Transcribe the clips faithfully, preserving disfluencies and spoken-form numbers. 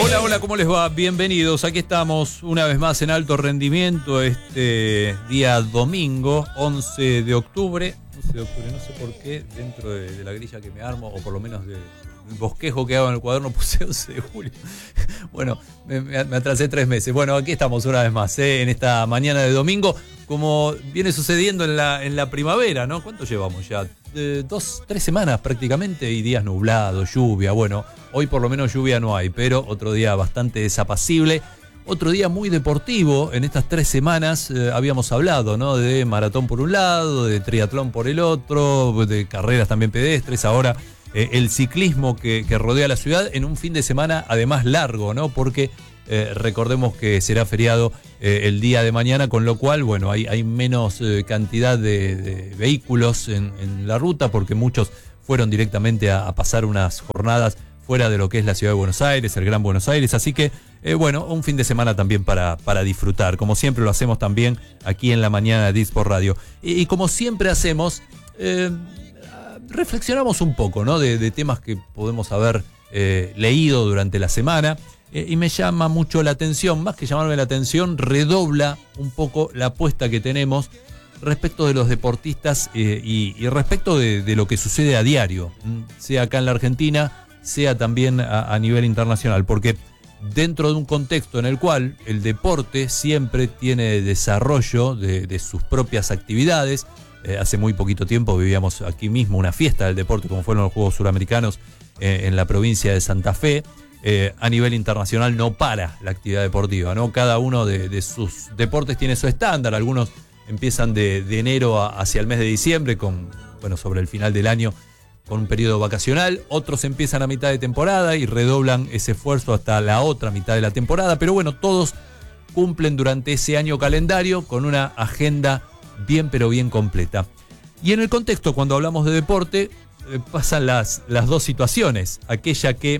Hola, hola, ¿cómo les va? Bienvenidos. Aquí estamos una vez más en Alto Rendimiento este día domingo, once de octubre. once de octubre, no sé por qué, dentro de, de la grilla que me armo, o por lo menos del bosquejo que hago en el cuaderno, puse once de julio. Bueno, me, me atrasé tres meses. Bueno, aquí estamos una vez más, ¿eh? En esta mañana de domingo, como viene sucediendo en la, en la primavera, ¿no? ¿Cuánto llevamos ya? Eh, dos, tres semanas prácticamente, y días nublados, lluvia. Bueno, hoy por lo menos lluvia no hay, pero otro día bastante desapacible. Otro día muy deportivo. En estas tres semanas eh, habíamos hablado, ¿no? De maratón por un lado, de triatlón por el otro, de carreras también pedestres. Ahora eh, el ciclismo que, que rodea la ciudad en un fin de semana además largo, ¿no? Porque eh, recordemos que será feriado eh, el día de mañana, con lo cual, bueno, hay, hay menos eh, cantidad de, de vehículos en, en la ruta, porque muchos fueron directamente a, a pasar unas jornadas fuera de lo que es la ciudad de Buenos Aires, el Gran Buenos Aires. Así que, eh, bueno, un fin de semana también para, para disfrutar. Como siempre lo hacemos también aquí en la mañana de Disport Radio. Y, y como siempre hacemos, eh, reflexionamos un poco, ¿no? De, de temas que podemos haber eh, leído durante la semana. Eh, y me llama mucho la atención, más que llamarme la atención, redobla un poco la apuesta que tenemos respecto de los deportistas eh, y, y respecto de, de lo que sucede a diario, sea acá en la Argentina, sea también a, a nivel internacional, porque dentro de un contexto en el cual el deporte siempre tiene desarrollo de, de sus propias actividades. Eh, hace muy poquito tiempo vivíamos aquí mismo una fiesta del deporte, como fueron los Juegos Suramericanos eh, en la provincia de Santa Fe. Eh, a nivel internacional no para la actividad deportiva, ¿no? Cada uno de, de sus deportes tiene su estándar. Algunos empiezan de, de enero a, hacia el mes de diciembre, con, bueno, sobre el final del año, con un periodo vacacional. Otros empiezan a mitad de temporada y redoblan ese esfuerzo hasta la otra mitad de la temporada. Pero bueno, todos cumplen durante ese año calendario con una agenda bien pero bien completa. Y en el contexto, cuando hablamos de deporte, eh, pasan las, las dos situaciones. Aquella que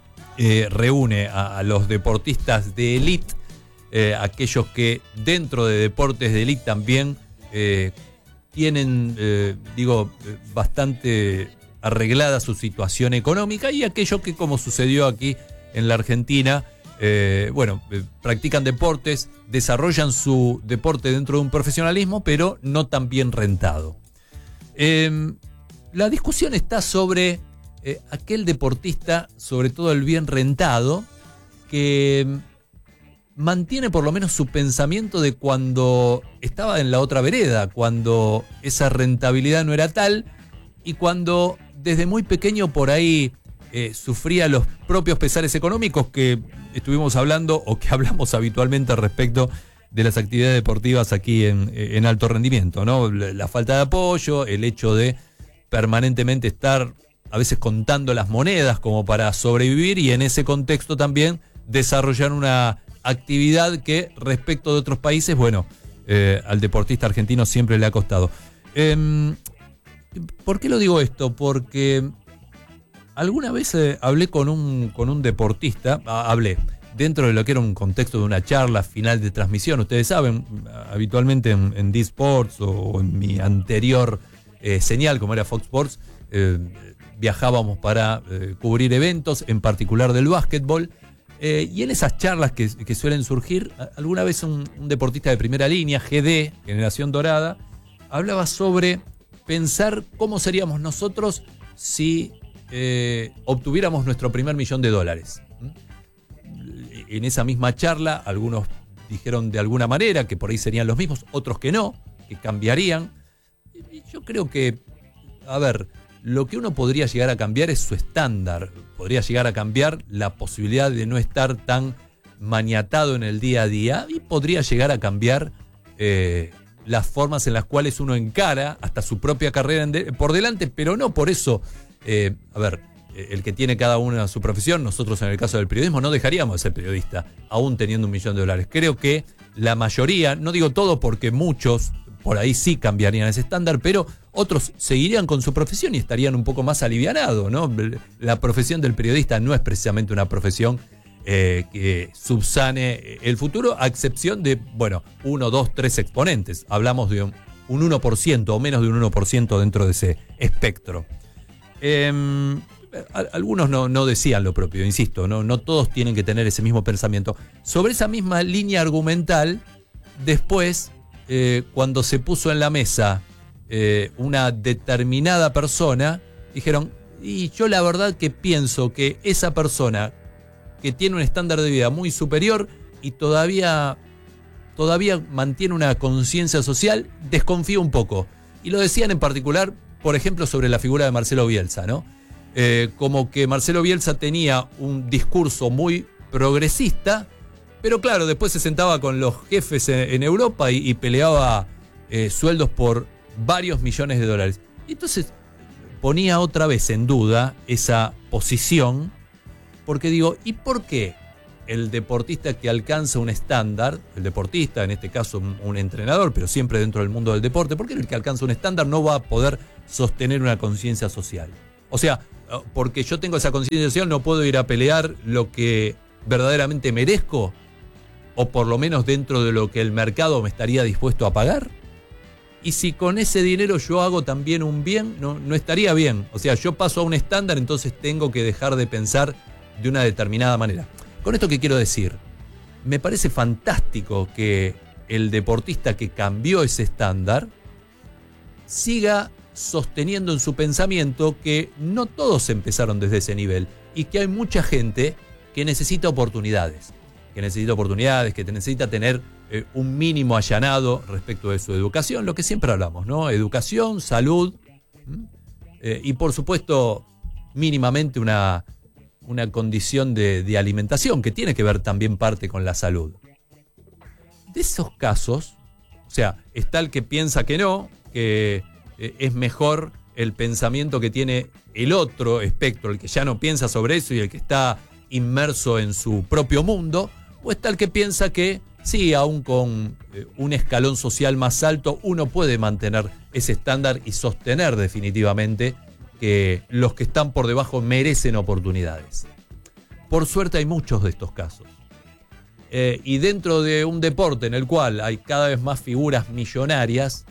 eh, reúne a, a los deportistas de élite, eh, aquellos que dentro de deportes de élite también eh, tienen, eh, digo, bastante arreglada su situación económica, y aquellos que, como sucedió aquí en la Argentina, eh, bueno, eh, practican deportes, desarrollan su deporte dentro de un profesionalismo, pero no tan bien rentado. Eh, la discusión está sobre eh, aquel deportista, sobre todo el bien rentado, que mantiene por lo menos su pensamiento de cuando estaba en la otra vereda, cuando esa rentabilidad no era tal, y cuando desde muy pequeño por ahí eh, sufría los propios pesares económicos que estuvimos hablando, o que hablamos habitualmente respecto de las actividades deportivas aquí en, en alto rendimiento, ¿no? La, la falta de apoyo, el hecho de permanentemente estar a veces contando las monedas como para sobrevivir, y en ese contexto también desarrollar una actividad que respecto de otros países, bueno, eh, al deportista argentino siempre le ha costado. Eh, ¿Por qué lo digo esto? Porque alguna vez eh, hablé con un, con un deportista, ah, hablé dentro de lo que era un contexto de una charla final de transmisión. Ustedes saben, habitualmente en, en D-Sports o en mi anterior eh, señal, como era Fox Sports, eh, viajábamos para eh, cubrir eventos, en particular del básquetbol. Eh, y en esas charlas que, que suelen surgir, alguna vez un, un deportista de primera línea, G D, Generación Dorada, hablaba sobre pensar cómo seríamos nosotros si eh, obtuviéramos nuestro primer millón de dólares. En esa misma charla, algunos dijeron de alguna manera que por ahí serían los mismos, otros que no, que cambiarían. Y yo creo que, a ver, lo que uno podría llegar a cambiar es su estándar. Podría llegar a cambiar la posibilidad de no estar tan maniatado en el día a día, y podría llegar a cambiar eh, las formas en las cuales uno encara hasta su propia carrera en de, por delante, pero no por eso, eh, a ver, el que tiene cada uno su profesión, nosotros en el caso del periodismo no dejaríamos de ser periodista, aún teniendo un millón de dólares. Creo que la mayoría, no digo todo porque muchos por ahí sí cambiarían ese estándar, pero otros seguirían con su profesión y estarían un poco más alivianados, ¿no? La profesión del periodista no es precisamente una profesión eh, que subsane el futuro, a excepción de, bueno, uno, dos, tres exponentes. Hablamos de un, un uno por ciento o menos de un uno por ciento dentro de ese espectro. Eh, algunos no, no decían lo propio, insisto, no, no todos tienen que tener ese mismo pensamiento. Sobre esa misma línea argumental, después, eh, cuando se puso en la mesa eh, una determinada persona, dijeron, y yo la verdad que pienso que esa persona que tiene un estándar de vida muy superior y todavía, todavía mantiene una conciencia social, desconfío un poco. Y lo decían en particular, por ejemplo, sobre la figura de Marcelo Bielsa, ¿no? Eh, como que Marcelo Bielsa tenía un discurso muy progresista, pero claro, después se sentaba con los jefes en, en Europa y, y peleaba eh, sueldos por varios millones de dólares. Y entonces ponía otra vez en duda esa posición, porque digo, ¿y por qué el deportista que alcanza un estándar, el deportista, en este caso un, un entrenador, pero siempre dentro del mundo del deporte, ¿por qué el que alcanza un estándar no va a poder sostener una conciencia social? O sea, porque yo tengo esa conciencia social no puedo ir a pelear lo que verdaderamente merezco, o por lo menos dentro de lo que el mercado me estaría dispuesto a pagar. Y si con ese dinero yo hago también un bien, no, no estaría bien. O sea, yo paso a un estándar, entonces tengo que dejar de pensar de una determinada manera. Con esto, ¿qué quiero decir? Me parece fantástico que el deportista que cambió ese estándar siga sosteniendo en su pensamiento que no todos empezaron desde ese nivel y que hay mucha gente que necesita oportunidades, que necesita oportunidades, que necesita tener eh, un mínimo allanado respecto de su educación, lo que siempre hablamos, ¿no? Educación, salud, eh, y por supuesto mínimamente una, una condición de, de alimentación que tiene que ver también parte con la salud. De esos casos, o sea, está el que piensa que no, que eh, es mejor el pensamiento que tiene el otro espectro, el que ya no piensa sobre eso y el que está inmerso en su propio mundo, o está el que piensa que sí, aún con eh, un escalón social más alto, uno puede mantener ese estándar y sostener definitivamente que los que están por debajo merecen oportunidades. Por suerte hay muchos de estos casos. Eh, y dentro de un deporte en el cual hay cada vez más figuras millonarias,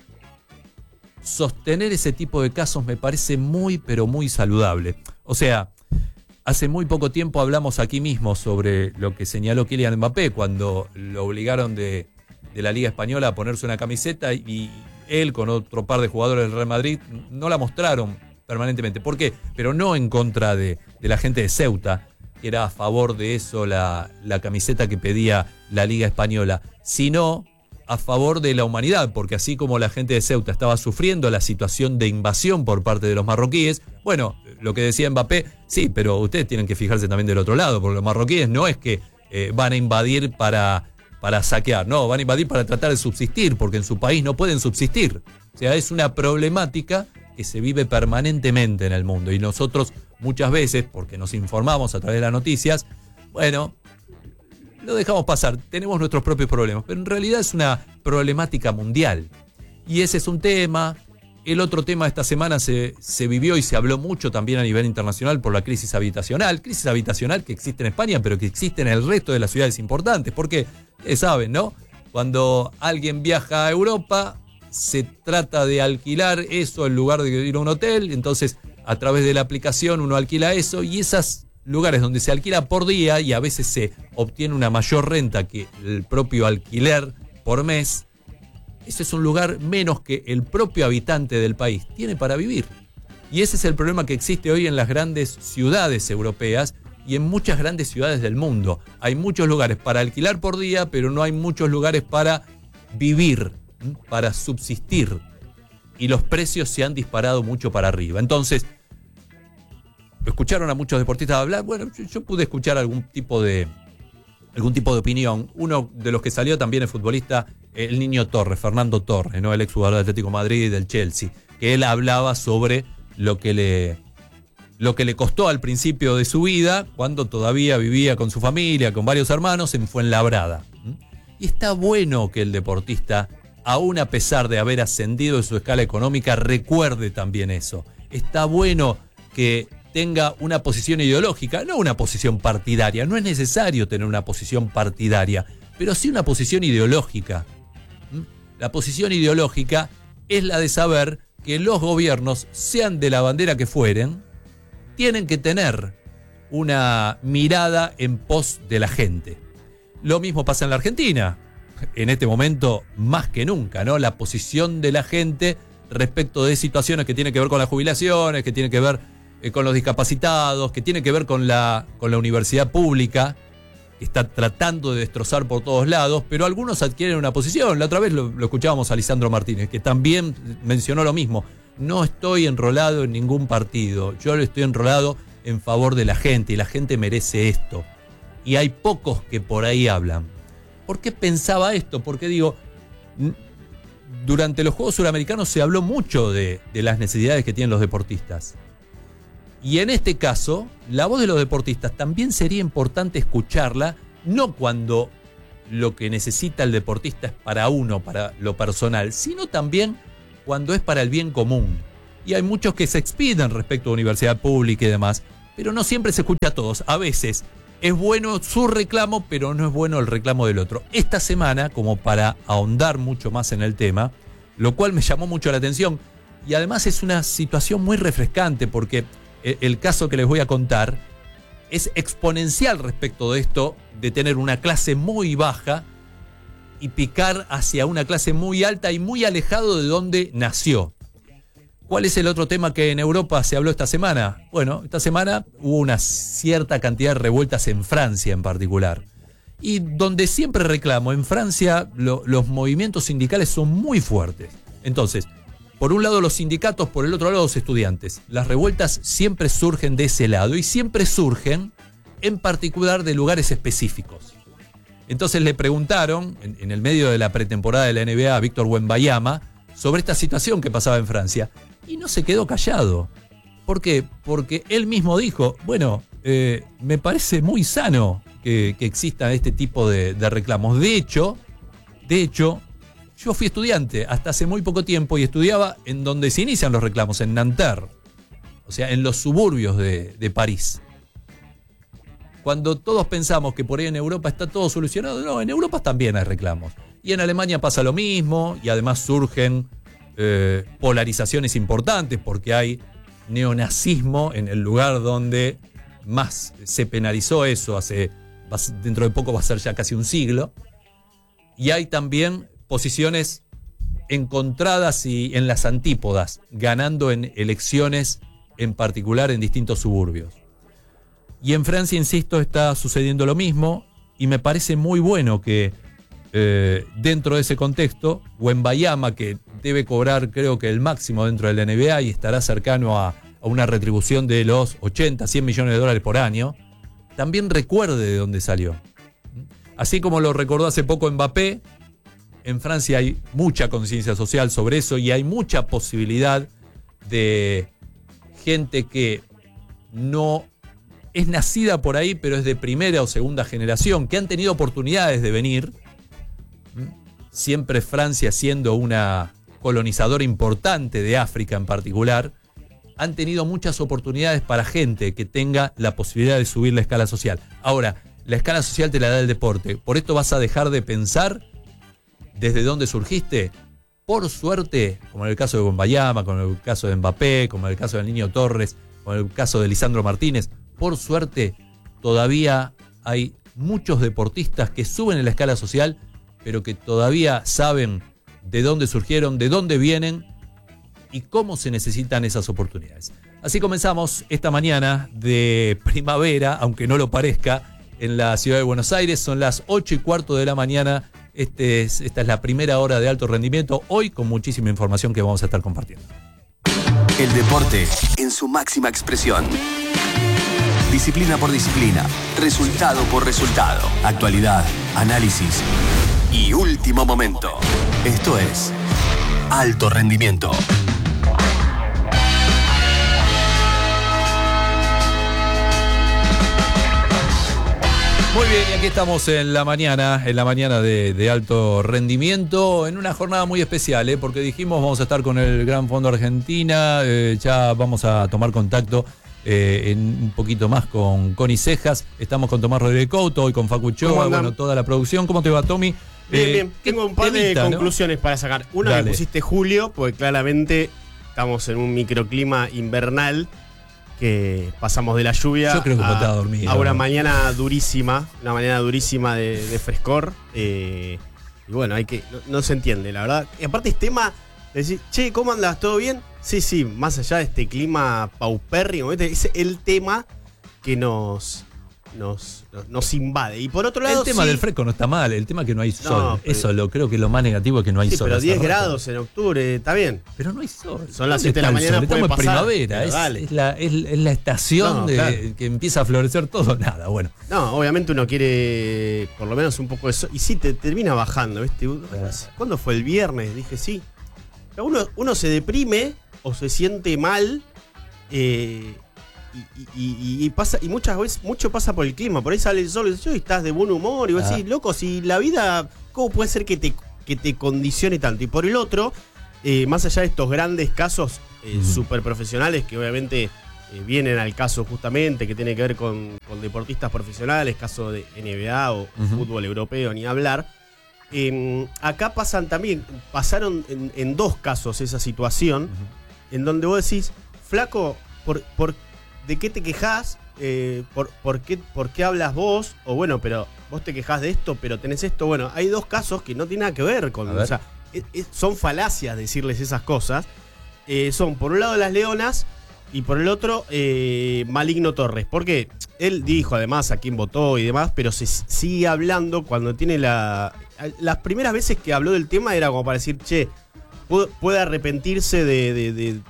sostener ese tipo de casos me parece muy, pero muy saludable. O sea, hace muy poco tiempo hablamos aquí mismo sobre lo que señaló Kylian Mbappé cuando lo obligaron de, de la Liga Española a ponerse una camiseta y él con otro par de jugadores del Real Madrid no la mostraron permanentemente. ¿Por qué? Pero no en contra de, de la gente de Ceuta, que era a favor de eso la, la camiseta que pedía la Liga Española, sino a favor de la humanidad, porque así como la gente de Ceuta estaba sufriendo la situación de invasión por parte de los marroquíes, bueno, lo que decía Mbappé, sí, pero ustedes tienen que fijarse también del otro lado, porque los marroquíes no es que eh, van a invadir para, para saquear, no, van a invadir para tratar de subsistir, porque en su país no pueden subsistir. O sea, es una problemática que se vive permanentemente en el mundo, y nosotros muchas veces, porque nos informamos a través de las noticias, bueno, lo dejamos pasar, tenemos nuestros propios problemas, pero en realidad es una problemática mundial. Y ese es un tema. El otro tema de esta semana se, se vivió y se habló mucho también a nivel internacional por la crisis habitacional, crisis habitacional que existe en España, pero que existe en el resto de las ciudades importantes, porque, eh, saben, ¿no? Cuando alguien viaja a Europa, se trata de alquilar eso en lugar de ir a un hotel, entonces a través de la aplicación uno alquila eso, y esas lugares donde se alquila por día y a veces se obtiene una mayor renta que el propio alquiler por mes, ese es un lugar menos que el propio habitante del país tiene para vivir. Y ese es el problema que existe hoy en las grandes ciudades europeas y en muchas grandes ciudades del mundo. Hay muchos lugares para alquilar por día, pero no hay muchos lugares para vivir, para subsistir. Y los precios se han disparado mucho para arriba. Entonces, escucharon a muchos deportistas hablar. Bueno, yo, yo pude escuchar algún tipo de algún tipo de opinión. Uno de los que salió también es futbolista, el Niño Torres, Fernando Torres, ¿no? El exjugador del Atlético de Madrid y del Chelsea, que él hablaba sobre lo que le lo que le costó al principio de su vida, cuando todavía vivía con su familia, con varios hermanos, en Fuenlabrada. Y está bueno que el deportista, aún a pesar de haber ascendido en su escala económica, recuerde también eso. Está bueno que tenga una posición ideológica, no una posición partidaria. No es necesario tener una posición partidaria, pero sí una posición ideológica. La posición ideológica es la de saber que los gobiernos, sean de la bandera que fueren, tienen que tener una mirada en pos de la gente. Lo mismo pasa en la Argentina. En este momento, más que nunca, ¿no? La posición de la gente respecto de situaciones que tienen que ver con las jubilaciones, que tienen que ver eh, con los discapacitados, que tienen que ver con la, con la universidad pública, que está tratando de destrozar por todos lados, pero algunos adquieren una posición. La otra vez lo, lo escuchábamos a Lisandro Martínez, que también mencionó lo mismo. No estoy enrolado en ningún partido, yo estoy enrolado en favor de la gente, y la gente merece esto. Y hay pocos que por ahí hablan. ¿Por qué pensaba esto? Porque digo, durante los Juegos Suramericanos se habló mucho de, de las necesidades que tienen los deportistas. Y en este caso, la voz de los deportistas también sería importante escucharla, no cuando lo que necesita el deportista es para uno, para lo personal, sino también cuando es para el bien común. Y hay muchos que se expiden respecto a universidad pública y demás, pero no siempre se escucha a todos. A veces es bueno su reclamo, pero no es bueno el reclamo del otro. Esta semana, como para ahondar mucho más en el tema, lo cual me llamó mucho la atención, y además es una situación muy refrescante, porque el caso que les voy a contar es exponencial respecto de esto, de tener una clase muy baja y picar hacia una clase muy alta y muy alejado de donde nació. ¿Cuál es el otro tema que en Europa se habló esta semana? Bueno, esta semana hubo una cierta cantidad de revueltas en Francia en particular. Y donde siempre reclamo, en Francia lo, los movimientos sindicales son muy fuertes. Entonces, por un lado los sindicatos, por el otro lado los estudiantes. Las revueltas siempre surgen de ese lado y siempre surgen en particular de lugares específicos. Entonces le preguntaron, en, en el medio de la pretemporada de la N B A, a Víctor Wembanyama, sobre esta situación que pasaba en Francia. Y no se quedó callado. ¿Por qué? Porque él mismo dijo, bueno, eh, me parece muy sano que, que existan este tipo de, de reclamos. De hecho, de hecho, yo fui estudiante hasta hace muy poco tiempo y estudiaba en donde se inician los reclamos, en Nanterre, o sea, en los suburbios de, de París. Cuando todos pensamos que por ahí en Europa está todo solucionado, no, en Europa también hay reclamos. Y en Alemania pasa lo mismo, y además surgen eh, polarizaciones importantes, porque hay neonazismo en el lugar donde más se penalizó eso, hace dentro de poco va a ser ya casi un siglo. Y hay también posiciones encontradas y en las antípodas, ganando en elecciones en particular en distintos suburbios. Y en Francia, insisto, está sucediendo lo mismo, y me parece muy bueno que eh, dentro de ese contexto, Wembanyama, que debe cobrar creo que el máximo dentro de la N B A y estará cercano a, a una retribución de los ochenta, cien millones de dólares por año, también recuerde de dónde salió. Así como lo recordó hace poco Mbappé, en Francia hay mucha conciencia social sobre eso y hay mucha posibilidad de gente que no es nacida por ahí, pero es de primera o segunda generación, que han tenido oportunidades de venir. Siempre Francia, siendo una colonizadora importante de África en particular, han tenido muchas oportunidades para gente que tenga la posibilidad de subir la escala social. Ahora, la escala social te la da el deporte. ¿Por esto vas a dejar de pensar desde dónde surgiste? Por suerte, como en el caso de Wembanyama, como en el caso de Mbappé, como en el caso del Niño Torres, como en el caso de Lisandro Martínez, por suerte todavía hay muchos deportistas que suben en la escala social, pero que todavía saben de dónde surgieron, de dónde vienen y cómo se necesitan esas oportunidades. Así comenzamos esta mañana de primavera, aunque no lo parezca, en la ciudad de Buenos Aires. Son las ocho y cuarto de la mañana. Este es, esta es la primera hora de alto rendimiento, hoy con muchísima información que vamos a estar compartiendo. El deporte en su máxima expresión. Disciplina por disciplina, resultado por resultado, actualidad, análisis y último momento. Esto es Alto Rendimiento. Muy bien, y aquí estamos en la mañana, en la mañana de, de alto rendimiento, en una jornada muy especial, ¿eh? Porque dijimos vamos a estar con el Gran Fondo Argentina, eh, ya vamos a tomar contacto eh, en un poquito más con Connie Cejas, estamos con Tomás Rodríguez Couto, hoy con Facu Choa, bueno, toda la producción. ¿Cómo te va, Tommy? Bien, eh, bien, tengo un par temita, de conclusiones, ¿no?, para sacar. Una, Dale. Que pusiste Julio, porque claramente estamos en un microclima invernal. que pasamos de la lluvia Yo creo que a, estaba dormido, a una ¿no? mañana durísima, una mañana durísima de, de frescor. Eh, y bueno, hay que no, no se entiende, la verdad. Y aparte es tema de decir, che, ¿cómo andas? ¿Todo bien? Sí, sí, más allá de este clima paupérrimo, ¿viste? Es el tema que nos... Nos, nos, nos invade. Y por otro lado, el tema sí, del fresco no está mal, el tema es que no hay sol. No, pero- Eso lo creo que lo más negativo es que no hay sí, sol. pero hace diez rato. grados en octubre, está bien. Pero no hay sol. Son las ¿Dónde siete de la está el mañana, sol? puede Estamos en pasar, primavera, pero es, dale. es la, es, es la estación No, de, claro. que empieza a florecer todo. Nada, bueno. No, obviamente uno quiere por lo menos un poco de sol. Y sí, te termina bajando, ¿viste? ¿Cuándo fue el viernes? Dije, sí. Uno, uno se deprime o se siente mal. Eh, y, y, y, y pasa, y muchas veces, mucho pasa por el clima. Por ahí sale el sol y estás de buen humor. Y vos Ah. decís, loco, si la vida, ¿cómo puede ser que te, que te condicione tanto? Y por el otro, eh, más allá de estos grandes casos eh, Ujú. súper profesionales que obviamente eh, vienen al caso justamente, que tiene que ver con, con deportistas profesionales, caso de N B A o Ujú. fútbol europeo, ni hablar. Eh, acá pasan también, pasaron en, en dos casos esa situación, en donde vos decís, flaco, ¿por, por, ¿de qué te quejás? Eh, por, por, qué, ¿Por qué hablas vos? O bueno, pero vos te quejás de esto, pero tenés esto. Bueno, hay dos casos que no tienen nada que ver con... A ver. O sea, es- es- son falacias decirles esas cosas. Eh, son por un lado las Leonas y por el otro eh, Maligno Torres. Porque él dijo además a quién votó y demás, pero se s- sigue hablando cuando tiene la... Las primeras veces que habló del tema era como para decir, che, pu- puede arrepentirse de, de, de,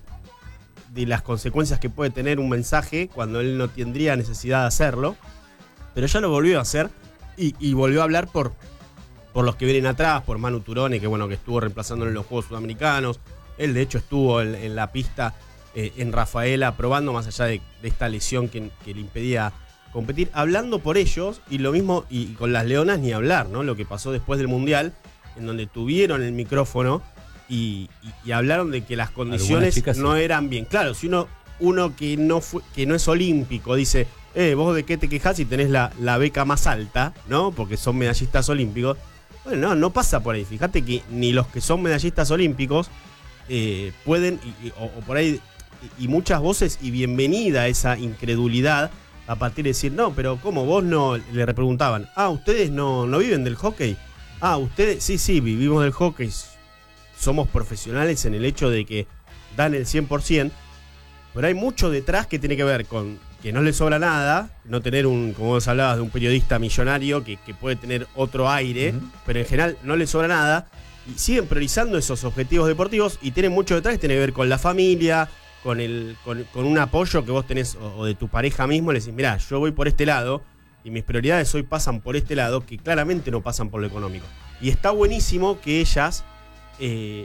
de las consecuencias que puede tener un mensaje cuando él no tendría necesidad de hacerlo. Pero ya lo volvió a hacer y, y volvió a hablar por, por los que vienen atrás, por Manu Turone, que bueno, que estuvo reemplazándolo en los Juegos Sudamericanos. Él de hecho estuvo en, en la pista eh, en Rafaela probando, más allá de, de esta lesión que, que le impedía competir, hablando por ellos. Y lo mismo y, y con las Leonas ni hablar, ¿no? Lo que pasó después del Mundial, en donde tuvieron el micrófono y, y- y hablaron de que las condiciones chicas sí. no eran bien. Claro, si uno, uno que no fue, que no es olímpico dice, eh, vos de qué te quejás si tenés la, la beca más alta, ¿no? Porque son medallistas olímpicos. Bueno, no, no pasa por ahí. Fíjate que ni los que son medallistas olímpicos eh, pueden, y, y- o, o por ahí, y, y muchas voces, y bienvenida a esa incredulidad a partir de decir, no, pero ¿cómo vos no? Le repreguntaban, ah, ¿ustedes no, no viven del hockey? Ah, ustedes, sí, sí, vivimos del hockey. Somos profesionales en el hecho de que dan el cien por ciento, pero hay mucho detrás que tiene que ver con que no le sobra nada, no tener un, como vos hablabas, de un periodista millonario que, que puede tener otro aire, Ujú. pero en general no le sobra nada, y siguen priorizando esos objetivos deportivos y tienen mucho detrás que tiene que ver con la familia, con, el, con, con un apoyo que vos tenés o, o de tu pareja mismo, le decís, mirá, yo voy por este lado y mis prioridades hoy pasan por este lado, que claramente no pasan por lo económico. Y está buenísimo que ellas eh,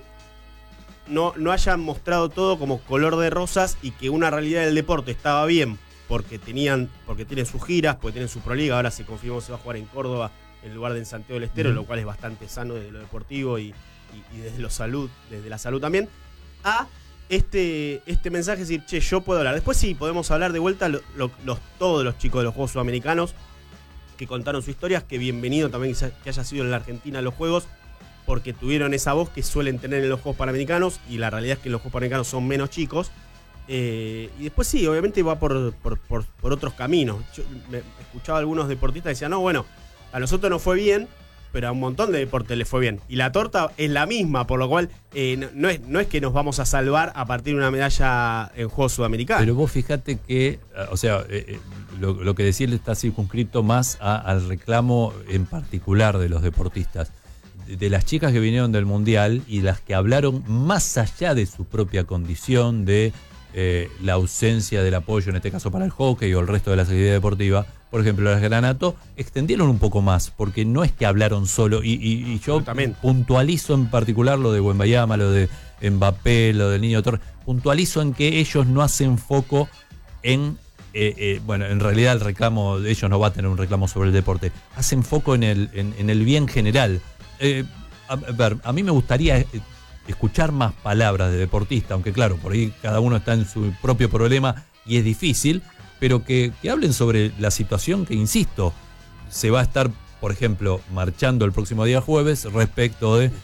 no, no hayan mostrado todo como color de rosas y que una realidad del deporte estaba bien porque tenían, porque tienen sus giras, porque tienen su proliga. Ahora se confirmó que se va a jugar en Córdoba en lugar de en Santiago del Estero, Ujú. lo cual es bastante sano desde lo deportivo y, y- y desde lo salud, desde la salud también. A este, este mensaje, es decir, che, yo puedo hablar. Después sí, podemos hablar de vuelta lo- lo- los, todos los chicos de los Juegos Sudamericanos que contaron sus historias, que bienvenido también que haya sido en la Argentina los Juegos, porque tuvieron esa voz que suelen tener en los Juegos Panamericanos, y la realidad es que los Juegos Panamericanos son menos chicos. Eh, y después sí, obviamente va por, por, por, por otros caminos. Yo me, escuchaba a algunos deportistas que decían, no, bueno, a nosotros nos fue bien, pero a un montón de deportes les fue bien. Y la torta es la misma, por lo cual eh, no, no, es, no es que nos vamos a salvar a partir de una medalla en Juegos Sudamericanos. Pero vos fíjate que, o sea, eh, eh, lo, lo que decía él está circunscrito más a- al reclamo en particular de los deportistas. De, de las chicas que vinieron del Mundial y las que hablaron más allá de su propia condición, de eh, la ausencia del apoyo, en este caso para el hockey o el resto de la actividad deportiva. Por ejemplo, las Granato extendieron un poco más, porque no es que hablaron solo, y, y- y yo Absolutamente. puntualizo en particular lo de Wembayama, lo de Mbappé, lo del Niño Torres, puntualizo en que ellos no hacen foco en, eh, eh, bueno, en realidad el reclamo de ellos no va a tener un reclamo sobre el deporte, hacen foco en el, en, en el bien general. Eh, a, a ver, a mí me gustaría eh, escuchar más palabras de deportista, aunque claro, por ahí cada uno está en su propio problema y es difícil, pero que, que hablen sobre la situación que, insisto, se va a estar, por ejemplo, marchando el próximo día jueves respecto de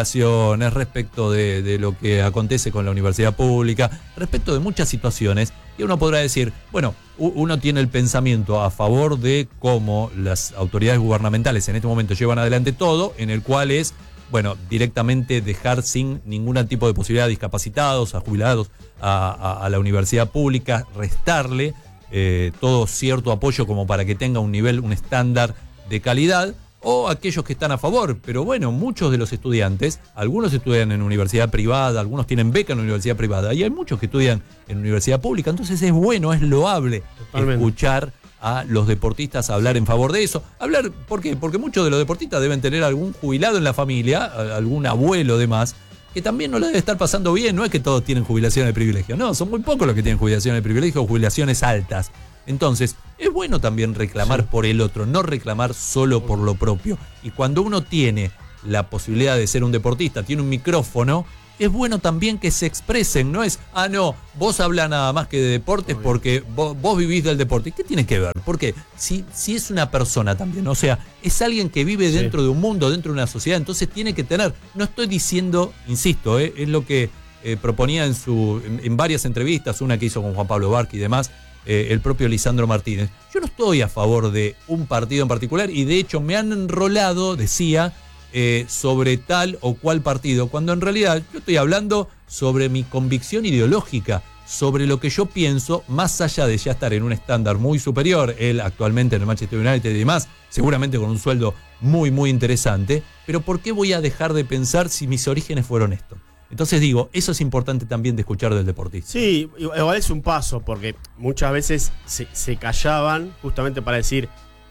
jubilaciones, respecto de, de lo que acontece con la universidad pública, respecto de muchas situaciones Y uno podrá decir, bueno, uno tiene el pensamiento a favor de cómo las autoridades gubernamentales en este momento llevan adelante todo, en el cual es, bueno, directamente dejar sin ningún tipo de posibilidad a discapacitados, a jubilados, a, a, a la universidad pública, restarle eh, todo cierto apoyo como para que tenga un nivel, un estándar de calidad, o aquellos que están a favor. Pero bueno, muchos de los estudiantes, algunos estudian en universidad privada, algunos tienen beca en universidad privada, y hay muchos que estudian en universidad pública, entonces es bueno, es loable Totalmente. escuchar a los deportistas hablar en favor de eso. Hablar, ¿por qué? Porque muchos de los deportistas deben tener algún jubilado en la familia, algún abuelo demás, que también no lo debe estar pasando bien. No es que todos tienen jubilaciones de privilegio, no, son muy pocos los que tienen jubilaciones de privilegio o jubilaciones altas. Entonces, es bueno también reclamar sí. por el otro, no reclamar solo por lo propio. Y cuando uno tiene la posibilidad de ser un deportista, tiene un micrófono, es bueno también que se expresen. No es, ah, no, vos habla nada más que de deportes porque vos, vos vivís del deporte. ¿Qué tiene que ver? Porque si, si es una persona también, o sea, es alguien que vive sí. dentro de un mundo, dentro de una sociedad, entonces tiene que tener, no estoy diciendo, insisto, eh, es lo que eh, proponía en, su, en, en varias entrevistas, una que hizo con Juan Pablo Barqui y demás, Eh, el propio Lisandro Martínez. Yo no estoy a favor de un partido en particular y de hecho me han enrolado, decía, eh, sobre tal o cual partido, cuando en realidad yo estoy hablando sobre mi convicción ideológica, sobre lo que yo pienso, más allá de ya estar en un estándar muy superior, él actualmente en el Manchester United y demás, seguramente con un sueldo muy muy interesante, pero ¿por qué voy a dejar de pensar si mis orígenes fueron estos? Entonces digo, eso es importante también de escuchar del deportista. Sí, igual es un paso, porque muchas veces se, se callaban justamente para decir,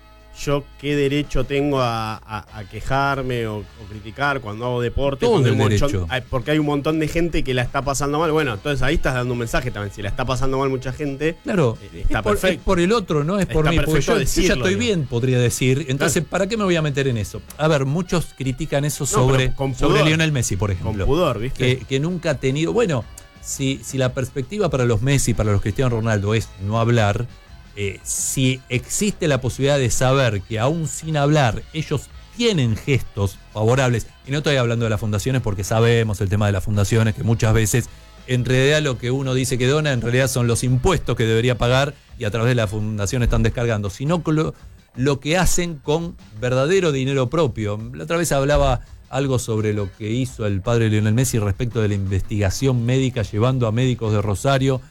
yo qué derecho tengo a, a, a quejarme o, o criticar cuando hago deporte. Todo el hay derecho. Hay, porque hay un montón de gente que la está pasando mal. Bueno, entonces ahí estás dando un mensaje también. Si la está pasando mal mucha gente, claro, eh, está es por, perfecto. Es por el otro, no es por está mí. Porque yo, decirlo, yo ya estoy digo. bien, podría decir. Entonces, claro. ¿para qué me voy a meter en eso? A ver, muchos critican eso sobre, no, con sobre Lionel Messi, por ejemplo. Con pudor, ¿viste? Que, que nunca ha tenido... Bueno, si, si la perspectiva para los Messi, para los Cristiano Ronaldo es no hablar... Eh, si existe la posibilidad de saber que aún sin hablar ellos tienen gestos favorables, y no estoy hablando de las fundaciones porque sabemos el tema de las fundaciones, que muchas veces en realidad lo que uno dice que dona en realidad son los impuestos que debería pagar y a través de la fundación están descargando, sino lo, lo que hacen con verdadero dinero propio. La otra vez hablaba algo sobre lo que hizo el padre Lionel Messi respecto de la investigación médica, llevando a médicos de Rosario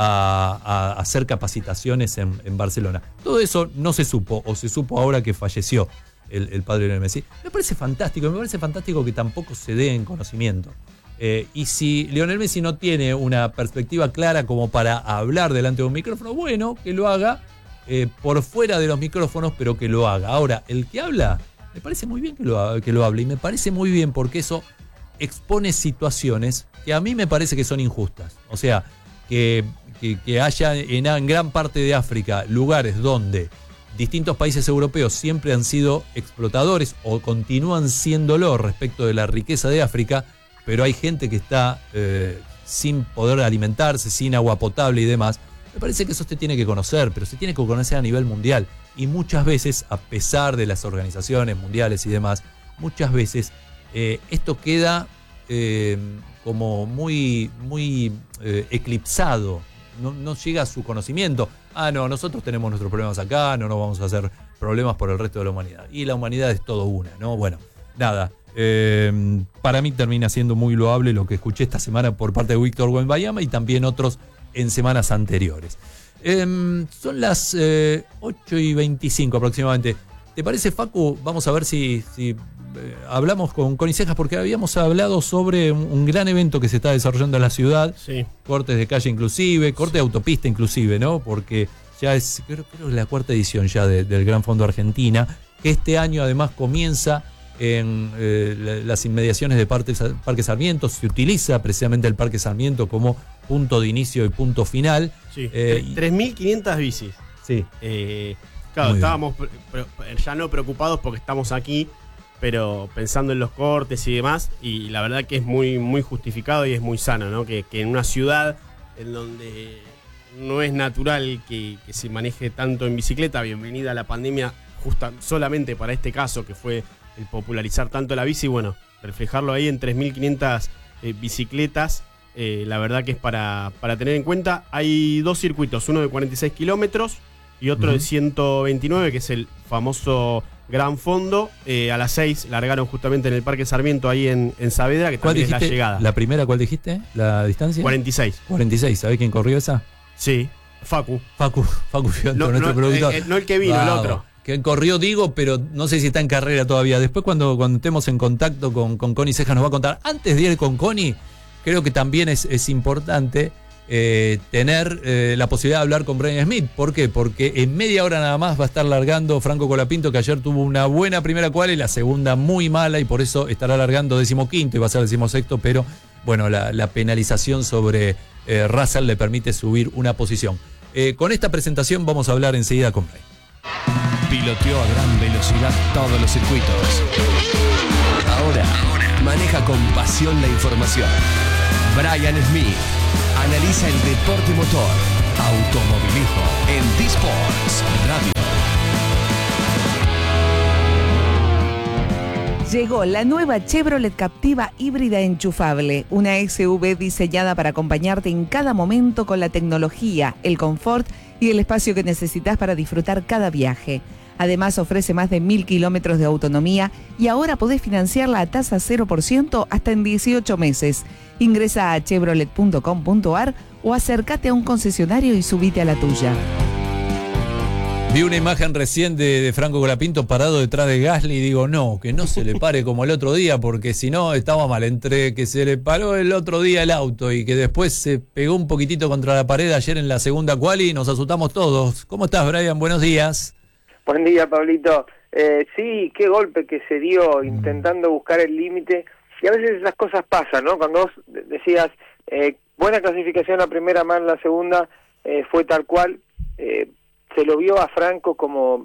A, a hacer capacitaciones en, en Barcelona. Todo eso no se supo, o se supo ahora que falleció el, el padre de Lionel Messi. Me parece fantástico, me parece fantástico que tampoco se dé en conocimiento. Eh, y si Lionel Messi no tiene una perspectiva clara como para hablar delante de un micrófono, bueno, que lo haga eh, por fuera de los micrófonos, pero que lo haga. Ahora, el que habla, me parece muy bien que lo, que lo hable, y me parece muy bien porque eso expone situaciones que a mí me parece que son injustas. O sea, que Que, que haya en, en gran parte de África lugares donde distintos países europeos siempre han sido explotadores o continúan siéndolo respecto de la riqueza de África, pero hay gente que está eh, sin poder alimentarse, sin agua potable y demás. Me parece que eso se tiene que conocer, pero se tiene que conocer a nivel mundial. Y muchas veces, a pesar de las organizaciones mundiales y demás, muchas veces eh, esto queda eh, como muy, muy eh, eclipsado. No, no llega a su conocimiento. Ah, no, nosotros tenemos nuestros problemas acá, no nos vamos a hacer problemas por el resto de la humanidad. Y la humanidad es todo una, ¿no? Bueno, nada. Eh, para mí termina siendo muy loable lo que escuché esta semana por parte de Víctor Wembanyama y también otros en semanas anteriores. Eh, son las eh, ocho y veinticinco aproximadamente. ¿Te parece, Facu? Vamos a ver si... si Eh, hablamos con Connie Cejas porque habíamos hablado sobre un, un gran evento que se está desarrollando en la ciudad, sí. cortes de calle inclusive, corte de autopista inclusive, ¿no? Porque ya es, creo, creo que es la cuarta edición ya de, del Gran Fondo Argentina, que este año además comienza en eh, las inmediaciones de Parque, Parque Sarmiento, se utiliza precisamente el Parque Sarmiento como punto de inicio y punto final. Sí, eh, tres mil quinientas bicis. Sí. Eh, claro, Muy estábamos pre, pre, ya no preocupados porque estamos aquí, pero pensando en los cortes y demás, y la verdad que es muy, muy justificado y es muy sano, ¿no? Que, que en una ciudad en donde no es natural que, que se maneje tanto en bicicleta, bienvenida a la pandemia, justa, solamente para este caso, que fue el popularizar tanto la bici, bueno, reflejarlo ahí en tres mil quinientas eh, bicicletas, eh, la verdad que es para, para tener en cuenta. Hay dos circuitos, uno de cuarenta y seis kilómetros y otro uh-huh. de ciento veintinueve, que es el famoso Gran Fondo. Eh, a las seis largaron justamente en el Parque Sarmiento, ahí en, en Saavedra, que también es la llegada. ¿La primera cuál dijiste? ¿La distancia? cuarenta y seis. cuarenta y seis, ¿sabés quién corrió esa? Sí, Facu. Facu, Facu Fionto, no, nuestro no, productor. Eh, eh, no el que vino, wow. el otro. Que corrió, digo, pero no sé si está en carrera todavía. Después cuando, cuando estemos en contacto con, con Connie Cejas nos va a contar. Antes de ir con Connie, creo que también es, es importante eh, tener eh, la posibilidad de hablar con Brian Smith. ¿Por qué? Porque en media hora nada más va a estar largando Franco Colapinto, que ayer tuvo una buena primera quali y la segunda muy mala, y por eso estará largando decimoquinto y va a ser decimosexto, pero bueno, la, la penalización sobre eh, Russell le permite subir una posición. Eh, con esta presentación vamos a hablar enseguida con Brian. Piloteó a gran velocidad todos los circuitos. Ahora, maneja con pasión la información. Brian Smith analiza el deporte motor, automovilismo en D-Sports Radio. Llegó la nueva Chevrolet Captiva híbrida enchufable, una S U V diseñada para acompañarte en cada momento con la tecnología, el confort y el espacio que necesitas para disfrutar cada viaje. Además, ofrece más de mil kilómetros de autonomía y ahora podés financiarla a tasa cero por ciento hasta en dieciocho meses. Ingresa a chevrolet punto com punto a r o acércate a un concesionario y subite a la tuya. Vi una imagen recién de, de Franco Colapinto parado detrás de Gasly y digo, no, que no se le pare como el otro día, porque si no estaba mal. Entre que se le paró el otro día el auto y que después se pegó un poquitito contra la pared ayer en la segunda quali y nos asustamos todos. ¿Cómo estás, Brian? Buenos días. Buen día, Pablito. Eh, sí, qué golpe que se dio intentando buscar el límite. Y a veces esas cosas pasan, ¿no? Cuando vos decías, eh, buena clasificación la primera, mal la segunda, eh, fue tal cual. Eh, se lo vio a Franco como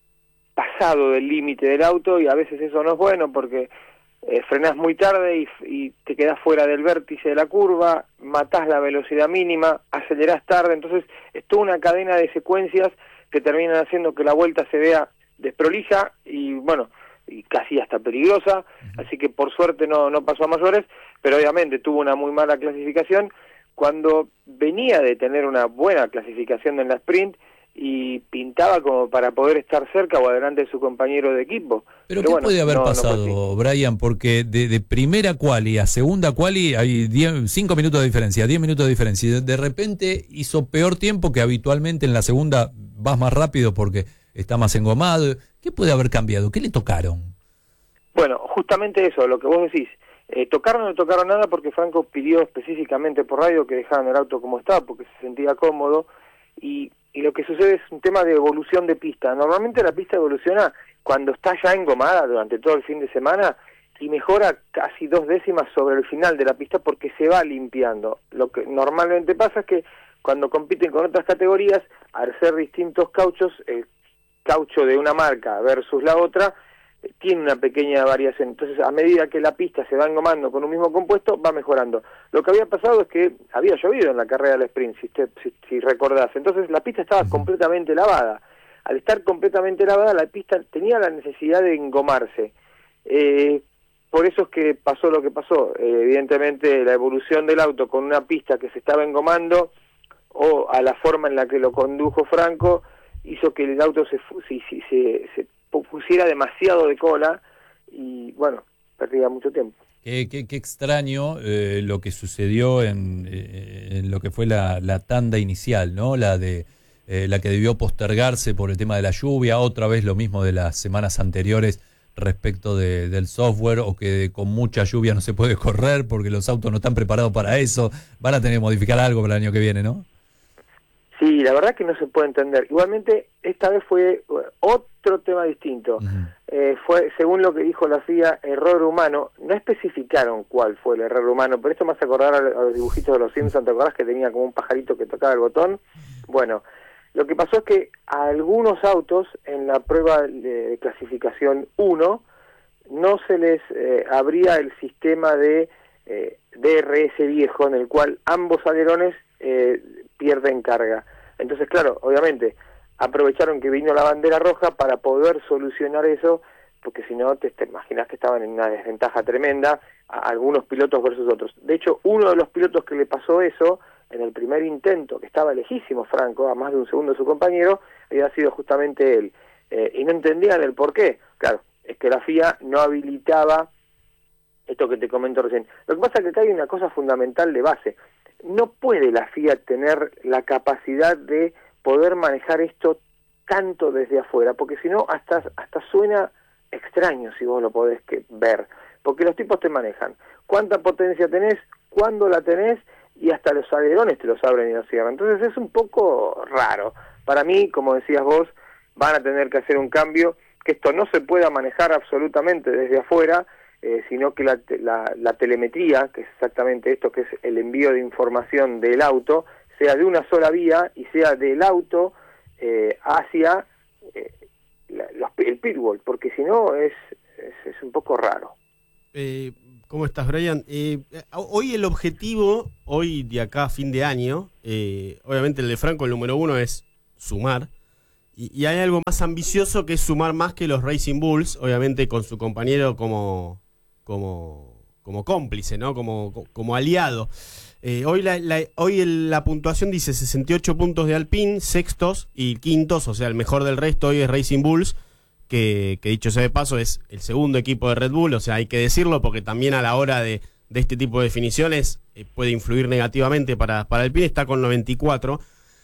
pasado del límite del auto, y a veces eso no es bueno porque eh, frenás muy tarde y, y te quedás fuera del vértice de la curva, matás la velocidad mínima, acelerás tarde. Entonces es toda una cadena de secuencias que terminan haciendo que la vuelta se vea desprolija y bueno, y casi hasta peligrosa. Así que por suerte no, no pasó a mayores, pero obviamente tuvo una muy mala clasificación cuando venía de tener una buena clasificación en la sprint y pintaba como para poder estar cerca o adelante de su compañero de equipo. Pero, Pero ¿qué bueno, puede haber no, pasado, no Brian? Porque de, de primera quali a segunda quali hay cinco minutos de diferencia, diez minutos de diferencia, y de, de repente hizo peor tiempo que habitualmente en la segunda. Vas más rápido porque está más engomado. ¿Qué puede haber cambiado? ¿Qué le tocaron? Bueno, justamente eso, lo que vos decís. Eh, tocaron o no tocaron nada porque Franco pidió específicamente por radio que dejaran el auto como estaba porque se sentía cómodo, y, y lo que sucede es un tema de evolución de pista. Normalmente la pista evoluciona cuando está ya engomada durante todo el fin de semana y mejora casi dos décimas sobre el final de la pista porque se va limpiando. Lo que normalmente pasa es que cuando compiten con otras categorías, al ser distintos cauchos, el caucho de una marca versus la otra eh, tiene una pequeña variación. Entonces, a medida que la pista se va engomando con un mismo compuesto, va mejorando. Lo que había pasado es que había llovido en la carrera del sprint, si, usted, si, si recordás. Entonces, la pista estaba completamente lavada. Al estar completamente lavada, la pista tenía la necesidad de engomarse. Eh, por eso es que pasó lo que pasó. Eh, evidentemente, la evolución del auto con una pista que se estaba engomando, o a la forma en la que lo condujo Franco, hizo que el auto se, se, se, se pusiera demasiado de cola y, bueno, perdía mucho tiempo. Qué, qué, qué extraño eh, lo que sucedió en, eh, en lo que fue la, la tanda inicial, ¿no? La de eh, la que debió postergarse por el tema de la lluvia, otra vez lo mismo de las semanas anteriores respecto de, del software, o que con mucha lluvia no se puede correr porque los autos no están preparados para eso. Van a tener que modificar algo para el año que viene, ¿no? Sí, la verdad que no se puede entender. Igualmente, esta vez fue otro tema distinto. Uh-huh. Eh, fue, según lo que dijo la F I A, error humano. No especificaron cuál fue el error humano, pero esto me hace acordar a, a los dibujitos de los Simpsons. ¿Te acordás que tenía como un pajarito que tocaba el botón? Bueno, lo que pasó es que a algunos autos en la prueba de clasificación uno no se les eh, abría el sistema de eh, D R S viejo, en el cual ambos alerones eh, pierden carga. Entonces, claro, obviamente, aprovecharon que vino la bandera roja para poder solucionar eso, porque si no te, te imaginas que estaban en una desventaja tremenda a algunos pilotos versus otros. De hecho, uno de los pilotos que le pasó eso en el primer intento, que estaba lejísimo Franco, a más de un segundo de su compañero, había sido justamente él. Eh, y no entendían el por qué. Claro, es que la F I A no habilitaba esto que te comento recién. Lo que pasa es que acá hay una cosa fundamental de base. No puede la F I A tener la capacidad de poder manejar esto tanto desde afuera, porque si no, hasta, hasta suena extraño si vos lo podés que ver. Porque los tipos te manejan cuánta potencia tenés, cuándo la tenés, y hasta los alerones te los abren y los cierran. Entonces es un poco raro. Para mí, como decías vos, van a tener que hacer un cambio, que esto no se pueda manejar absolutamente desde afuera, eh, sino que la, la, la telemetría, que es exactamente esto, que es el envío de información del auto, sea de una sola vía y sea del auto eh, hacia eh, la, los, el pitwall, porque si no es, es, es un poco raro. Eh, ¿Cómo estás, Brian? Eh, hoy el objetivo, hoy de acá a fin de año, eh, obviamente el de Franco, el número uno es sumar, y, y hay algo más ambicioso que es sumar más que los Racing Bulls, obviamente con su compañero como, como, como cómplice, ¿no? Como, como aliado. Eh, hoy la, la, hoy el, la puntuación dice sesenta y ocho puntos de Alpine, sextos y quintos, o sea, el mejor del resto hoy es Racing Bulls, que, que dicho sea de paso es el segundo equipo de Red Bull, o sea, hay que decirlo porque también a la hora de, de este tipo de definiciones eh, puede influir negativamente para, para Alpine, está con noventa y cuatro.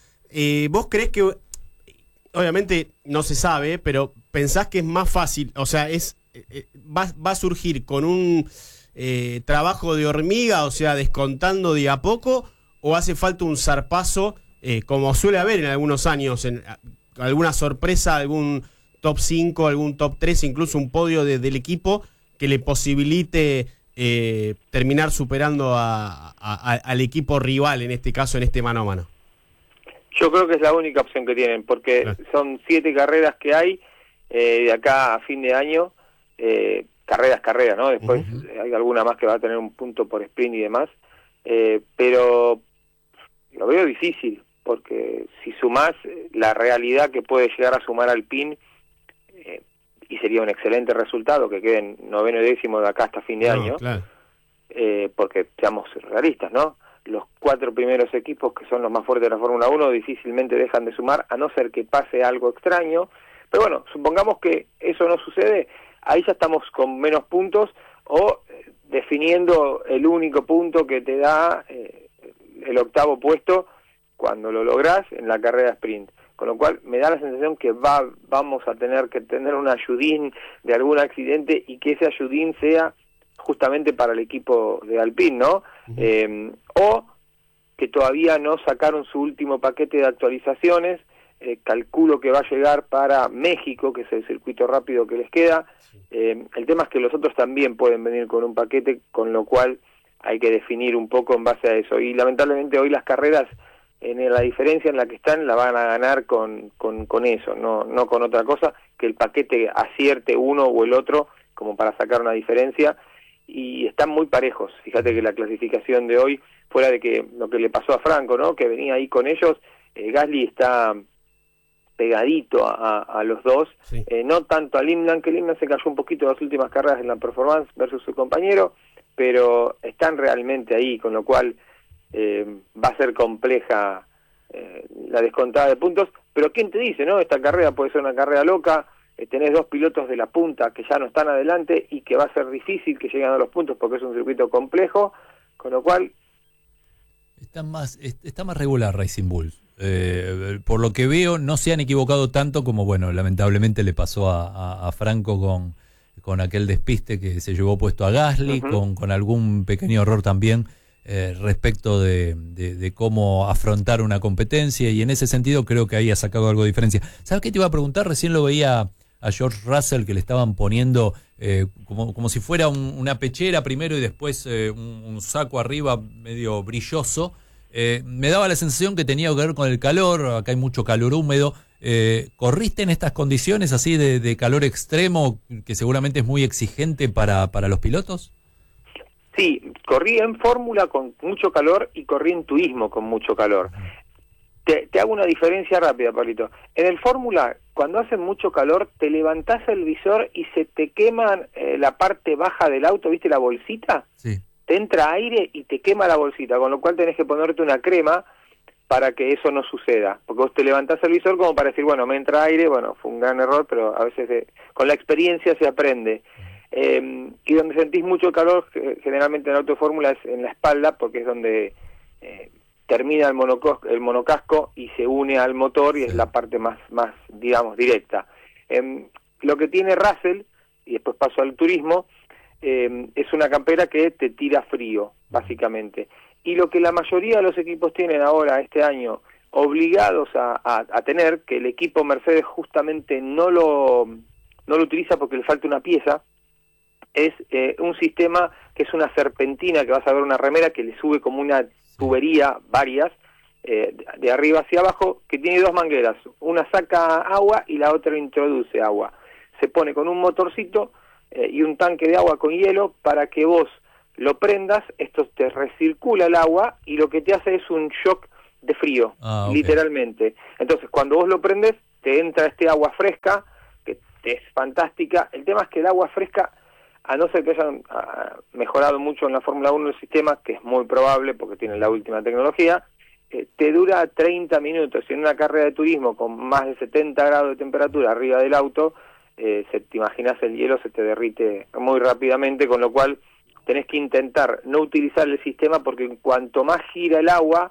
Eh, ¿Vos creés que, obviamente no se sabe, pero pensás que es más fácil, o sea, es eh, va, va a surgir con un eh, trabajo de hormiga, o sea, descontando de a poco, o hace falta un zarpazo, eh, como suele haber en algunos años, en alguna sorpresa, algún top cinco, algún top tres, incluso un podio de, del equipo que le posibilite eh, terminar superando a, a, a, al equipo rival, en este caso, en este mano a mano? Yo creo que es la única opción que tienen, porque claro, son siete carreras que hay eh, de acá a fin de año, eh, carreras, carreras, ¿no? Después uh-huh. hay alguna más que va a tener un punto por sprint y demás, eh, pero lo veo difícil, porque si sumás la realidad que puede llegar a sumar Alpine, eh, y sería un excelente resultado que queden noveno y décimo de acá hasta fin de no, año, claro. eh, porque seamos realistas, ¿no? Los cuatro primeros equipos que son los más fuertes de la Fórmula uno difícilmente dejan de sumar, a no ser que pase algo extraño. Pero bueno, supongamos que eso no sucede, ahí ya estamos con menos puntos o eh, definiendo el único punto que te da eh, el octavo puesto cuando lo lográs en la carrera sprint. Con lo cual me da la sensación que va vamos a tener que tener un ayudín de algún accidente y que ese ayudín sea justamente para el equipo de Alpine, ¿no? Uh-huh. Eh, o que todavía no sacaron su último paquete de actualizaciones, eh, calculo que va a llegar para México, que es el circuito rápido que les queda. Eh, el tema es que los otros también pueden venir con un paquete, con lo cual hay que definir un poco en base a eso. Y lamentablemente hoy las carreras, en la diferencia en la que están, la van a ganar con, con, con eso, no, no con otra cosa, que el paquete acierte uno o el otro como para sacar una diferencia. Y están muy parejos. Fíjate que la clasificación de hoy, fuera de que lo que le pasó a Franco, ¿no? Que venía ahí con ellos, eh, Gasly está pegadito a, a los dos, sí. eh, no tanto a Lindland, que Lindland se cayó un poquito en las últimas carreras en la performance versus su compañero, pero están realmente ahí, con lo cual eh, va a ser compleja eh, la descontada de puntos. Pero ¿quién te dice, no? Esta carrera puede ser una carrera loca. Eh, tenés dos pilotos de la punta que ya no están adelante y que va a ser difícil que lleguen a los puntos porque es un circuito complejo, con lo cual... Está más, está más regular Racing Bull. Eh, por lo que veo, no se han equivocado tanto como, bueno, lamentablemente le pasó a, a, a Franco con, con aquel despiste que se llevó puesto a Gasly, uh-huh. con, con algún pequeño error también eh, respecto de, de, de cómo afrontar una competencia, y en ese sentido creo que ahí ha sacado algo de diferencia. ¿Sabes qué te iba a preguntar? Recién lo veía a George Russell, que le estaban poniendo eh, como, como si fuera un, una pechera primero y después eh, un, un saco arriba medio brilloso. Eh, me daba la sensación que tenía que ver con el calor, acá hay mucho calor húmedo. Eh, ¿Corriste en estas condiciones así de, de calor extremo, que seguramente es muy exigente para, para los pilotos? Sí, corrí en fórmula con mucho calor y corrí en turismo con mucho calor. te, te hago una diferencia rápida, Pablito. En el Fórmula, cuando hace mucho calor, te levantás el visor y se te quema eh, la parte baja del auto, ¿viste la bolsita? Sí. Te entra aire y te quema la bolsita, con lo cual tenés que ponerte una crema para que eso no suceda. Porque vos te levantás el visor como para decir, bueno, me entra aire, bueno, fue un gran error, pero a veces eh, con la experiencia se aprende. Eh, y donde sentís mucho calor, generalmente en el auto de Fórmula, es en la espalda, porque es donde eh, termina el, monocos, el monocasco y se une al motor, y sí. es la parte más, más digamos, directa. Eh, lo que tiene Russell, y después paso al turismo, eh, es una campera que te tira frío, básicamente. Y lo que la mayoría de los equipos tienen ahora, este año, obligados a, a, a tener, que el equipo Mercedes justamente no lo, no lo utiliza porque le falta una pieza, es eh, un sistema que es una serpentina, que vas a ver una remera que le sube como una tubería, varias, eh, de arriba hacia abajo, que tiene dos mangueras, una saca agua y la otra introduce agua. Se pone con un motorcito eh, y un tanque de agua con hielo para que vos lo prendas, esto te recircula el agua y lo que te hace es un shock de frío, ah, okay. literalmente. Entonces, cuando vos lo prendes, te entra este agua fresca, que es fantástica. El tema es que el agua fresca, a no ser que hayan uh, mejorado mucho en la Fórmula uno el sistema, que es muy probable porque tiene la última tecnología, eh, te dura treinta minutos. Y en una carrera de turismo con más de setenta grados de temperatura arriba del auto, eh, se, te imaginas el hielo se te derrite muy rápidamente, con lo cual tenés que intentar no utilizar el sistema, porque en cuanto más gira el agua,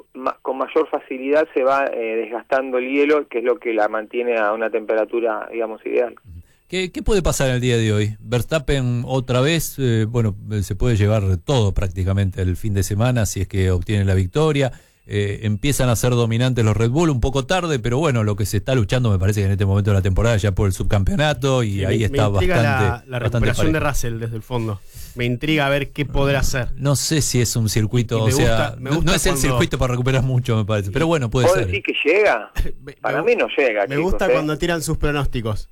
con mayor facilidad se va eh, desgastando el hielo, que es lo que la mantiene a una temperatura, digamos, ideal. ¿Qué, qué puede pasar en el día de hoy? Verstappen otra vez, eh, bueno, se puede llevar todo prácticamente el fin de semana si es que obtiene la victoria. Eh, empiezan a ser dominantes los Red Bull un poco tarde, pero bueno, lo que se está luchando me parece que en este momento de la temporada ya por el subcampeonato, y sí, ahí me, está me bastante la, la recuperación bastante de Russell desde el fondo. Me intriga a ver qué podrá hacer. No sé si es un circuito, o sea, gusta, no, no es el cuando... circuito para recuperar mucho, me parece, pero bueno, puede ser. ¿Puedo decir que llega? Para mí no llega. Me chicos, gusta ¿eh? cuando tiran sus pronósticos.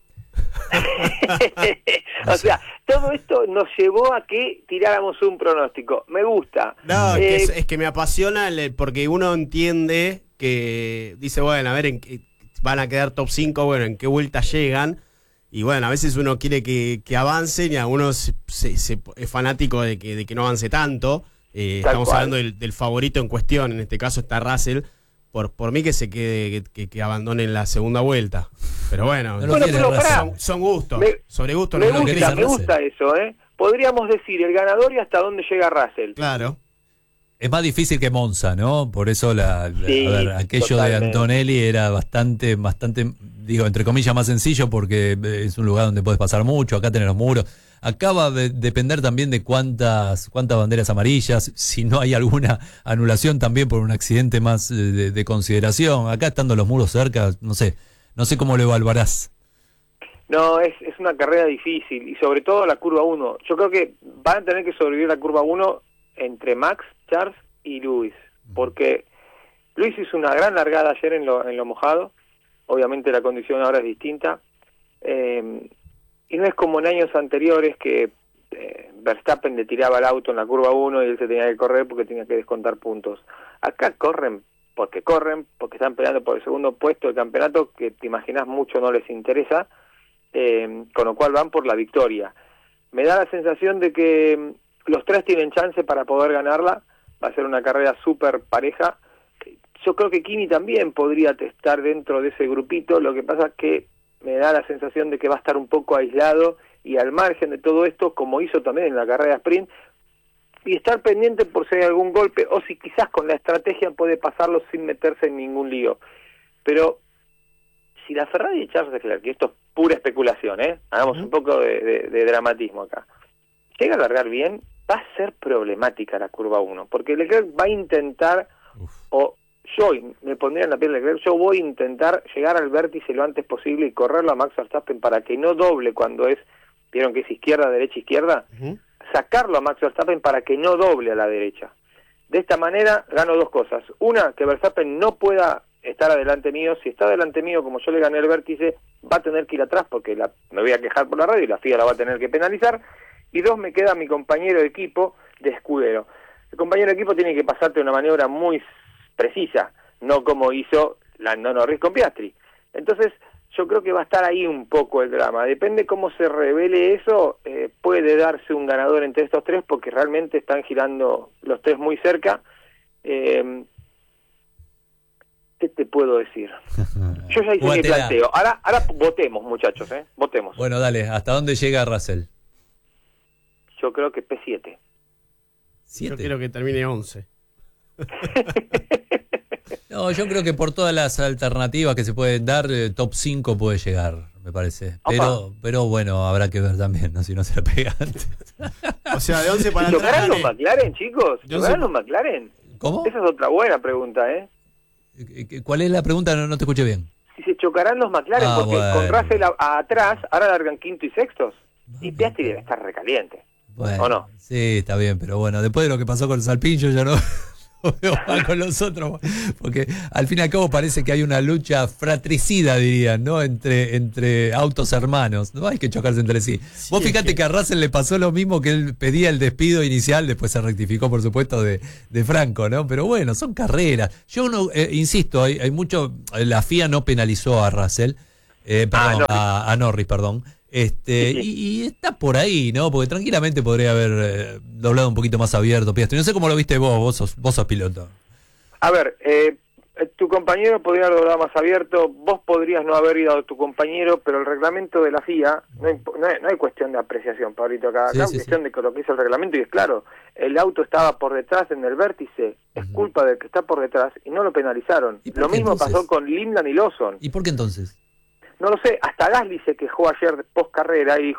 O sea, todo esto nos llevó a que tiráramos un pronóstico. Me gusta. No, eh, es, que es, es que me apasiona el, porque uno entiende que dice, bueno, a ver, en qué, van a quedar top cinco, bueno, en qué vuelta llegan. Y bueno, a veces uno quiere que, que avancen y a uno se, se, se, es fanático de que, de que no avance tanto. Eh, estamos cual. hablando del, del favorito en cuestión, en este caso está Russell. Por, por mí que se quede, que, que, que abandonen la segunda vuelta. Pero bueno, no bueno pero son, son gustos. Me, sobre gustos me no gusta, me gusta eso, ¿eh? Podríamos decir el ganador y hasta dónde llega Russell. Claro. Es más difícil que Monza, ¿no? Por eso la, la sí, a ver, aquello totalmente. de Antonelli era bastante, bastante, digo, entre comillas, más sencillo, porque es un lugar donde puedes pasar mucho. Acá tenés los muros. Acá va a de, depender también de cuántas cuántas banderas amarillas, si no hay alguna anulación también por un accidente más de, de consideración. Acá estando los muros cerca, no sé, no sé cómo lo evaluarás. No, es, es una carrera difícil, y sobre todo la curva uno. Yo creo que van a tener que sobrevivir la curva uno entre Max, Charles y Lewis, porque Lewis hizo una gran largada ayer en lo, en lo mojado. Obviamente la condición ahora es distinta. Eh, Y no es como en años anteriores que eh, Verstappen le tiraba el auto en la curva uno y él se tenía que correr porque tenía que descontar puntos. Acá corren porque corren, porque están peleando por el segundo puesto del campeonato, que te imaginas mucho no les interesa, eh, con lo cual van por la victoria. Me da la sensación de que los tres tienen chance para poder ganarla. Va a ser una carrera súper pareja. Yo creo que Kimi también podría estar dentro de ese grupito. Lo que pasa es que me da la sensación de que va a estar un poco aislado y al margen de todo esto, como hizo también en la carrera sprint, y estar pendiente por si hay algún golpe, o si quizás con la estrategia puede pasarlo sin meterse en ningún lío. Pero si la Ferrari de Charles Leclerc, y esto es pura especulación, ¿eh? Hagamos un poco de, de, de dramatismo acá, llega a largar bien, va a ser problemática la curva uno, porque Leclerc va a intentar, Uf. o yo me pondría en la piel de Leclerc, yo voy a intentar llegar al vértice lo antes posible y correrlo a Max Verstappen para que no doble cuando es, vieron que es izquierda, derecha, izquierda, uh-huh. sacarlo a Max Verstappen para que no doble a la derecha. De esta manera gano dos cosas. Una, que Verstappen no pueda estar adelante mío. Si está adelante mío, como yo le gané el vértice, va a tener que ir atrás porque la, me voy a quejar por la radio y la F I A la va a tener que penalizar. Y dos, me queda mi compañero de equipo de escudero. El compañero de equipo tiene que pasarte una maniobra muy precisa. no como hizo Lando Norris con Piastri. Entonces, yo creo que va a estar ahí un poco el drama. Depende cómo se revele eso, eh, puede darse un ganador entre estos tres, porque realmente están girando los tres muy cerca. Eh, ¿Qué te puedo decir? Yo ya hice mi planteo. Ahora, ahora votemos, muchachos, ¿eh? Votemos. Bueno, dale, ¿hasta dónde llega Russell? Yo creo que P siete. Yo quiero que termine once. No, yo creo que por todas las alternativas que se pueden dar, eh, top cinco puede llegar, me parece. Pero pero bueno, habrá que ver también, ¿no? Si no se la pega antes. O sea, de once para atrás. ¿Chocarán los McLaren, chicos? ¿Chocarán los McLaren? ¿Cómo? Esa es otra buena pregunta, ¿eh? ¿Cuál es la pregunta? No, no te escuché bien. Si se chocarán los McLaren, Ah, porque bueno. con Russell a, a atrás, ahora largan quinto y sextos. Y Piastri debe estar recaliente. Bueno, ¿O no? Sí, está bien, pero bueno, después de lo que pasó con Salpín, yo ya no, no veo mal con los otros, porque al fin y al cabo parece que hay una lucha fratricida, dirían, ¿no? Entre, entre autos hermanos, no hay que chocarse entre sí. sí Vos fíjate que... que a Russell le pasó lo mismo, que él pedía el despido inicial, después se rectificó, por supuesto, de, de Franco, ¿no? Pero bueno, son carreras. Yo no, eh, insisto, hay, hay mucho, la F I A no penalizó a Russell, eh, perdón, ah, a, a Norris, perdón. Este, sí, sí. Y, y está por ahí, ¿no? Porque tranquilamente podría haber eh, doblado un poquito más abierto, Piastri. No sé cómo lo viste vos, vos sos, vos sos piloto. A ver, eh, tu compañero podría haber doblado más abierto, vos podrías no haber ido a tu compañero, pero el reglamento de la F I A, no hay, no hay, no hay cuestión de apreciación, Pablito, acá, sí, acá sí, es cuestión sí. de lo que dice el reglamento, y es claro, el auto estaba por detrás en el vértice, es uh-huh. culpa del que está por detrás, y no lo penalizaron. Lo mismo entonces? pasó con Lindland y Lawson. ¿Y por qué entonces? No lo sé, hasta Gasly se quejó ayer post carrera y dijo,